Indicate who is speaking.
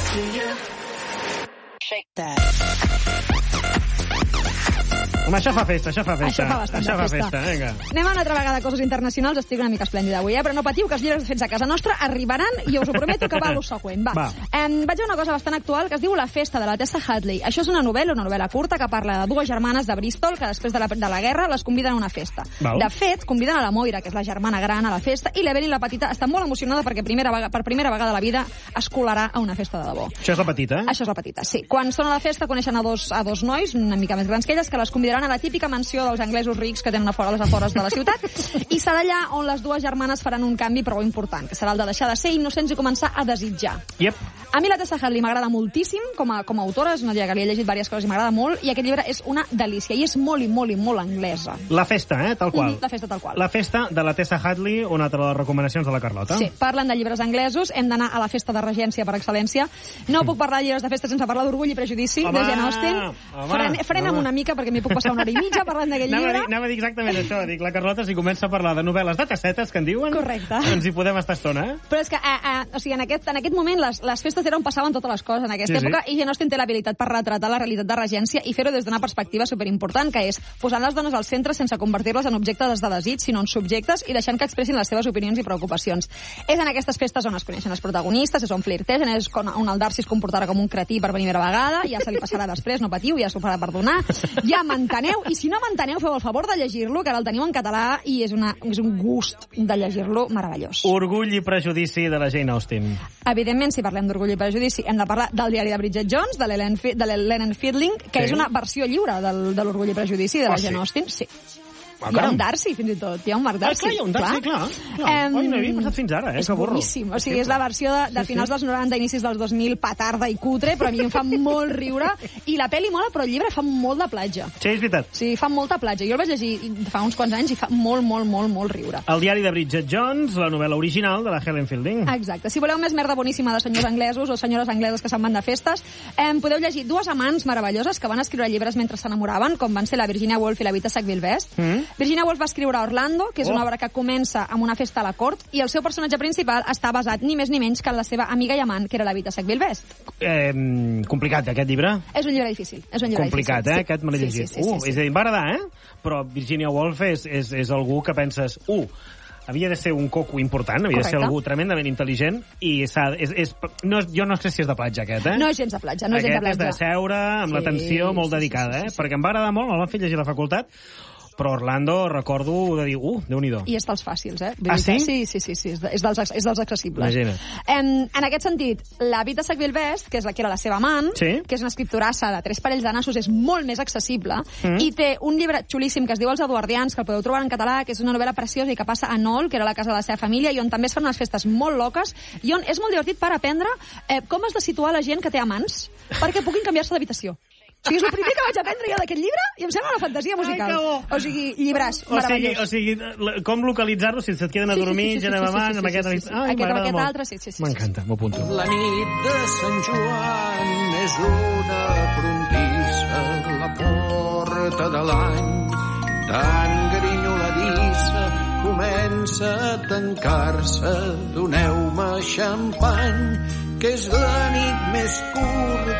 Speaker 1: Home, això fa festa, això fa festa.
Speaker 2: Això fa bastant
Speaker 1: festa, vinga.
Speaker 2: Anem a una altra vegada a coses internacionals. Estic una mica esplèndida avui, però no patiu, que els llibres fets a casa nostra arribaran i us ho prometo que va lo següent. Va. Vaig a una cosa bastant actual que es diu La festa, de la Tessa Hadley. Això és una novel·la curta que parla de dues germanes de Bristol que després de la guerra les conviden a una festa. De fet, conviden a la Moira, que és la germana gran, a la festa, i l'Evelyn, la petita, està molt emocionada perquè per primera vegada a la vida es colarà a una festa de debò.
Speaker 1: Això és la petita, eh?
Speaker 2: Això és la petita, sí. Quan són a la festa coneixen a dos nois, una mica més grans que elles, que les convidaran a la típica mansió dels anglesos rics que tenen a les afores de la ciutat, i serà allà on les dues germanes faran un canvi prou important, que serà el de deixar de ser innocents i començar a desitjar.
Speaker 1: Yep.
Speaker 2: A mi la Tessa Hadley m'agrada moltíssim com a autora, és una tia que li he llegit diverses coses i m'agrada molt, i aquest llibre és una delícia, i és molt i molt i molt anglesa.
Speaker 1: La festa, tal qual.
Speaker 2: La festa tal qual.
Speaker 1: La festa de la Tessa Hadley, una altra de les recomanacions de la Carlota.
Speaker 2: Sí, parlen de llibres anglesos, hem d'anar a la festa de regència per excel·lència. No puc parlar de llibres de festa sense parlar d'Orgull i Prejudici, de Jane Austen. Frena'm una mica, perquè m'hi puc passar una hora i mitja parlant d'aquest llibre.
Speaker 1: Anava a dir exactament això, dic, la Carlota si comença a parlar de novel·les de tassetes, que en diuen,
Speaker 2: correcte,
Speaker 1: ens hi podem estar estona, eh?
Speaker 2: Però és que en aquest moment les festes era on passaven totes les coses en aquesta època, i Jane Austen té l'habilitat per retratar la realitat de regència i fer-ho des d'una perspectiva superimportant, que és posant les dones al centre sense convertir-les en objectes de desig, sinó en subjectes, i deixant que expressin les seves opinions i preocupacions. És en aquestes festes on es coneixen els protagonistes, és on flirtegen, és on el Darcy es comportarà com un cretí per primera vegada, ja se li passarà després, no patiu, ja s'ho farà perdonar, ja m'enteneu, i si no m'enteneu, feu el favor de llegir-lo, que ara el teniu en català i és un gust de llegir-lo meravellós.
Speaker 1: Orgull i prejudici de la Jane Austen.
Speaker 2: Evidentment, si parlem d'Orgull i prejudici, hem de parlar del diari de Bridget Jones, de l'Ellen Fielding, que és una versió lliure de l'Orgull i prejudici de la Jane Austen. Sí. Hi ha un Darcy, fins i tot. Hi ha un Marc Darcy.
Speaker 1: Clar, hi ha un Darcy, clar. Oi, no havia passat fins ara,
Speaker 2: És boníssim. O sigui, és la versió de finals dels 90, inicis dels 2000, petarda i cutre, però a mi em fa molt riure. I la pel·li mola, però el llibre fa molt de platja.
Speaker 1: Sí, és veritat.
Speaker 2: Sí, fa molta platja. Jo el vaig llegir fa uns quants anys i fa molt, molt, molt, molt riure.
Speaker 1: El diari de Bridget Jones, la novel·la original de la Helen Fielding.
Speaker 2: Exacte. Si voleu més merda boníssima de senyors anglesos o senyores angleses que se'n van de festes, podeu llegir dues amants meravelloses que van escriure llibres mentre s'enamoraven, com van ser la Virginia Woolf i la Vita Sackville Best. Virginia Woolf va escriure Orlando, que és una obra que comença amb una festa a la cort, i el seu personatge principal està basat ni més ni menys que en la seva amiga i amant, que era la Vita Sackville Best.
Speaker 1: Complicat, aquest llibre?
Speaker 2: És un llibre difícil.
Speaker 1: Complicat, aquest me l'he llegit. És a dir, m'agrada, però Virginia Woolf és algú que penses, havia de ser un coco important, havia de ser algú tremendament intel·ligent, i jo no sé si és de platja, aquest,
Speaker 2: No és gens de platja,
Speaker 1: Aquest és de seure amb l'atenció molt dedicada, perquè em va agradar molt, me'l van fer llegir a la facultat, però Orlando recordo de dir, Déu-n'hi-do.
Speaker 2: I és dels fàcils,
Speaker 1: Sí?
Speaker 2: Sí, és dels accessibles.
Speaker 1: Imagina't.
Speaker 2: En aquest sentit, la Vita Sackville Best, que és la que era la seva amant, que és una escriptorassa de 3 parells de nassos, és molt més accessible, i té un llibre xulíssim que es diu Els Eduardians, que el podeu trobar en català, que és una novel·la preciosa i que passa a Nol, que era la casa de la seva família, i on també es fan unes festes molt loques, i on és molt divertit per aprendre com has de situar la gent que té amants perquè puguin canviar-se d'habitació. O sigui, és el primer que vaig aprendre jo d'aquest llibre i em sembla una fantasia musical. O sigui, llibres meravellós.
Speaker 1: O sigui, com localitzar-lo si et queden a dormir, gent amb amants, amb aquest...
Speaker 2: Aquest altre, sí.
Speaker 1: M'encanta, m'ho apunto.
Speaker 3: La nit de Sant Joan és una frontissa, la porta de l'any, tan grinyoladissa, comença a tancar-se. Doneu-me xampany, que és la nit més curta